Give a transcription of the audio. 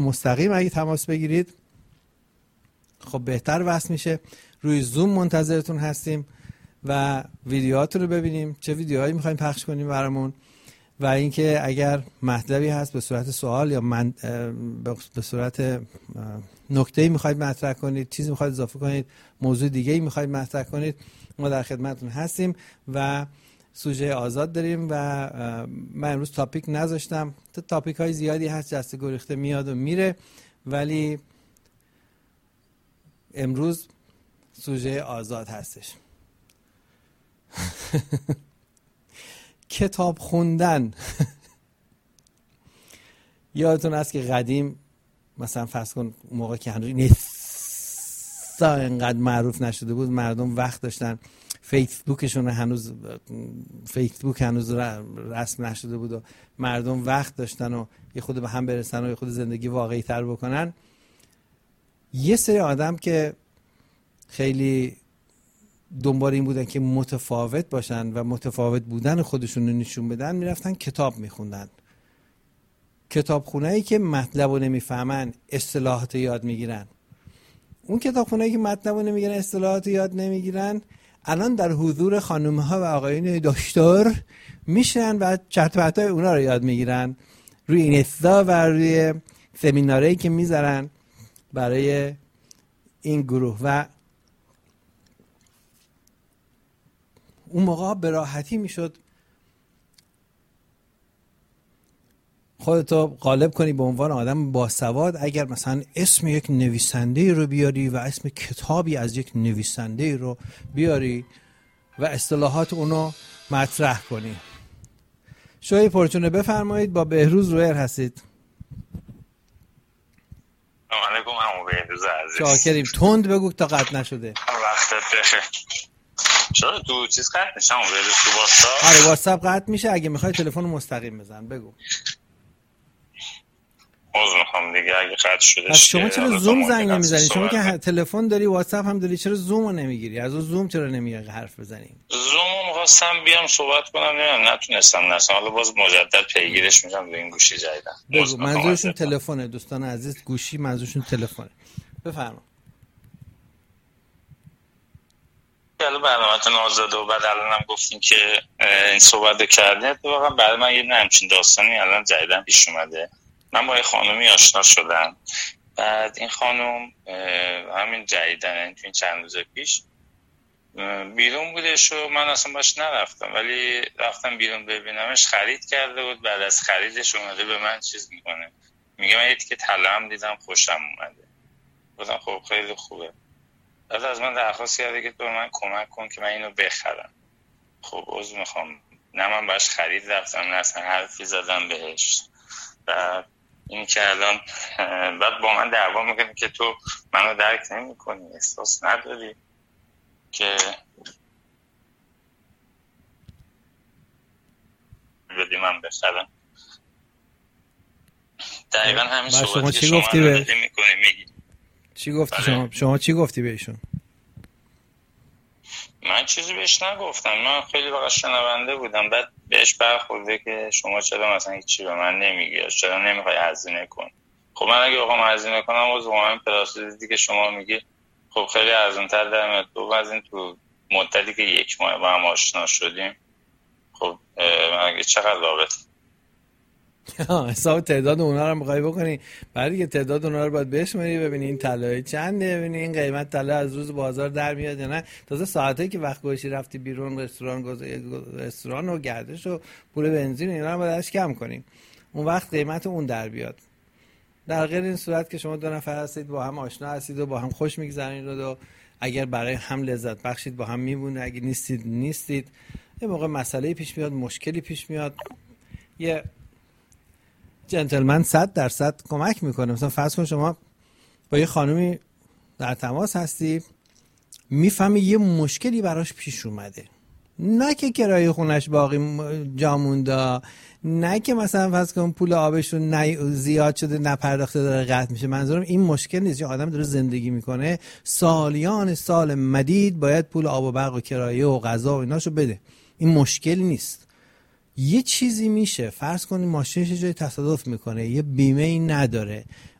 مستقیم اگه تماس بگیرید خب بهتر وصل میشه. روی زوم منتظرتون هستیم و ویدیوهاتون رو ببینیم چه ویدیوهایی میخوایم پخش کنیم برامون، و اینکه اگر مطلبی هست به صورت سوال یا به صورت نکته‌ای میخواید مطرح کنید، چیزی میخواید اضافه کنید، موضوع دیگه‌ای میخواید مطرح کنید، ما در خدمتتون هستیم و سوژه آزاد داریم. و من امروز تاپیک نذاشتم، تاپیک های زیادی هست جسته گریخته میاد و میره، ولی امروز سوژه آزاد هستش. کتاب خوندن. یادتون هست که قدیم مثلا فرض کن موقع که هنوز اینستا انقدر معروف نشده بود، مردم وقت داشتن، فیسبوک هنوز رسم نشده بود و مردم وقت داشتن و یه خود به هم برسن و یه خود زندگی واقعی تر بکنن. یه سری آدم که خیلی دنبال این بودن که متفاوت باشن و متفاوت بودن خودشون رو نشون بدن، میرفتن کتاب میخوندن. کتابخونه‌ای که مطلب رو نمیفهمن اصطلاحات یاد میگیرن. اون کتابخونه‌ای که مطلب رو نمیگیرن اصطلاحات یاد نمیگیرن الان در حضور خانم‌ها و آقایون دکتر میشن و چرت و پرتای اونا رو یاد میگیرن روی اینستا و روی سمینارهایی که میذارن برای این گروه. و اون موقع به راحتی میشد خودتو غالب کنی به عنوان آدم باسواد اگر مثلا اسم یک نویسنده رو بیاری و اسم کتابی از یک نویسنده رو بیاری و اصطلاحات اونو مطرح کنی. شوی پرچونه بفرمایید، با بهروز رویر هستید. سلام علیکم عمو بهروز عزیز. شاکریم. تند بگو تا قطع نشده. وقتت بخیر. چرا تو چیز قطع میشه عمو بهروز تو واتساپ؟ آره واتساپ قطع میشه، اگه میخوای تلفن مستقیم بزن بگو. عذر میخوام دیگه اگه قطع شده. پس شما چرا زوم زنگ نمیزنی؟ شما که تلفن داری واتساپ هم داری، چرا زوم رو نمیگیری؟ از اون زوم چرا نمیای حرف بزنیم؟ زوم می‌خواستم بیام صحبت کنم نتونستم. حالا باز مجدد پیگیرش میشم به این گوشی جدیدم. بگو. منظورشون تلفنه دوستان عزیز، گوشی منظورشون تلفنه. بفرما. حالا برنامه‌تون آزاده و بعد الانم گفتین که این صحبت کردین. واقعا برای من یه همچین داستانی الان جدیدن پیش اومده. من با یه خانومی آشنا شدم. بعد این خانم همین جدیدن تو این چند روز پیش بیرون بودش و من اصلا باش نرفتم، ولی رفتم بیرون ببینمش. خرید کرده بود. بعد از خریدش اومده به من چیز میکنه، میگه من یه تیکه طلا هم دیدم خوشم اومده. گفتم خب خیلی خوبه. بعد از من درخواست کرده که تو من کمک کن که من اینو بخرم. خب عذر میخوام، نه من باش خرید رفتم نه اصلا حرفی زدم بهش. و این که الان بعد با من دعوا میکنی که تو منو درک نمی کنی، احساس نداری که بدی من بخرم. دقیقا همین صحبتی که شما داری میکنی میگی. چی گفتی شما چی گفتی بهشون؟ من چیزی بهش نگفتم، من خیلی واقعا شنونده بودم. بعد بهش برخورده که شما چرا مثلا هیچی به من نمیگی، چرا نمیخوای هزینه کنی. خب من اگه بخوام هزینه کنم از همین پلاسیدی که شما میگی خب خیلی ارزان‌تر در میاد. تو از این تو مدتی که 1 ماه با هم آشنا شدیم، خب من اگه چقدر رابطه حساب تعداد اونا رو می‌خوای بکنی، بعد دیگه تعداد اونا رو باید بشماری ببینی این طلای چنده، ببینی این قیمت طلا از روز بازار در میاد یا نه. تازه ساعتایی که وقت گذاشتی رفتی بیرون رستوران و گردش و پول بنزین اینا رو باید کم کنیم، اون وقت قیمت اون در بیاد. در غیر این صورت که شما 2 نفر هستید با هم آشنا هستید و با هم خوش میگذرونید و اگر برای هم لذت بخشید با هم میمونه، اگه نیستید یه موقع مسئله پیش میاد، مشکلی پیش میاد. یه جنتلمن 100% کمک میکنه. مثلا فرض کن شما با یه خانومی در تماس هستی، میفهمی یه مشکلی براش پیش اومده، نه که کرایه خونش باقی جا مونده، نه که مثلا فرض کن پول آبشون زیاد شده نپرداخته داره قطع میشه. منظورم این مشکل نیست. یه آدم داره زندگی میکنه سالیان سال مدید باید پول آب و برق و کرایه و غذا و ایناشو بده، این مشکل نیست. یه چیزی میشه، فرض کن ماشینش جای تصادف میکنه، یه بیمه ای نداره،